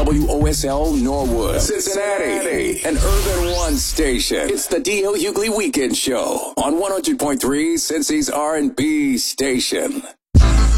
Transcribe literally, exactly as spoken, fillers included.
W O S L Norwood, Cincinnati, an Urban One station. It's the D L Hughley Weekend Show on one hundred point three Cincy's R and B station.